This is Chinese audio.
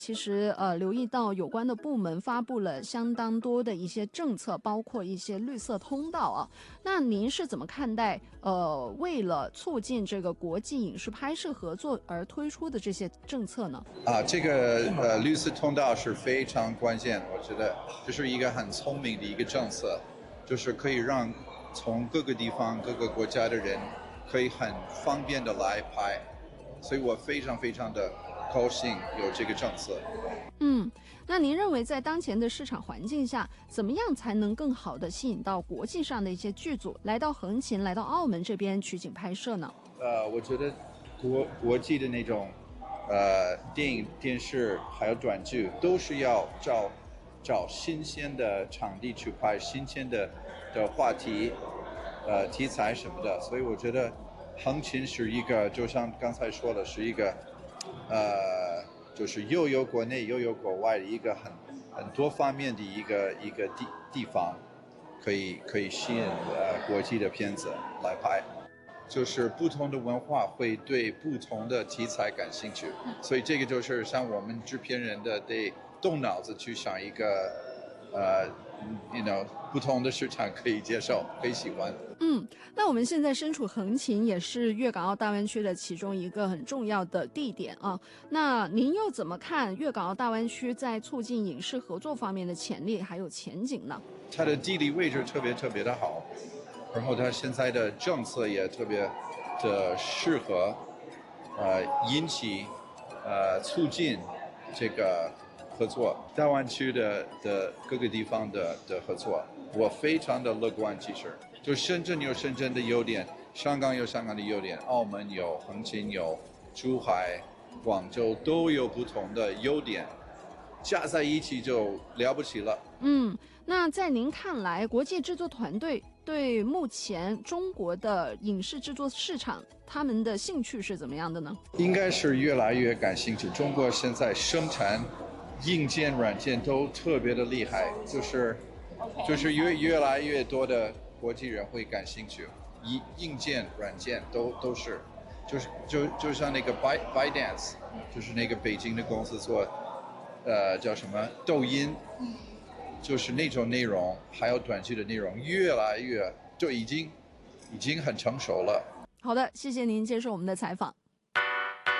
其实，留意到有关的部门发布了相当多的一些政策，包括一些绿色通道啊。那您是怎么看待，为了促进这个国际影视拍摄合作而推出的这些政策呢？ 这个绿色通道是非常关键，我觉得这是一个很聪明的一个政策，就是可以让从各个地方、各个国家的人可以很方便的来拍，所以我非常非常的高兴有这个政策。 嗯，那您认为在当前的市场环境下，怎么样才能更好的吸引到国际上的一些剧组来到横琴、来到澳门这边取景拍摄呢？ 我觉得国际的那种电影、电视还有短剧，都是要找新鲜的场地去拍，新鲜的话题、题材什么的。所以我觉得横琴是一个，就像刚才说的，是一个就是又有国内又有国外的一个很多方面的一个地方，可以吸引国际的片子来拍。就是不同的文化会对不同的题材感兴趣，所以这个就是像我们制片人的得动脑子去想一个不同的市场可以接受，可以喜欢。 嗯，那我们现在身处横琴，也是粤港澳大湾区的其中一个很重要的地点啊。那您又怎么看粤港澳大湾区在促进影视合作方面的潜力还有前景呢？ 它的地理位置特别的好，然后它现在的政策也特别的适合，引起促进这个合作，大湾区的各个地方的合作，我非常的乐观。其实，就深圳有深圳的优点，香港有香港的优点，澳门有，横琴有，珠海、广州都有不同的优点，加在一起就了不起了。 嗯，那在您看来，国际制作团队对目前中国的影视制作市场，他们的兴趣是怎么样的呢？ 应该是越来越感兴趣。中国现在生产硬件、软件都特别的厉害，就是越来越多的国际人会感兴趣，硬件、软件都是，就像那个 ByteDance， 就是那个北京的公司做，叫什么抖音，就是那种内容，还有短剧的内容，越来越就已经很成熟了。 好的，谢谢您接受我们的采访。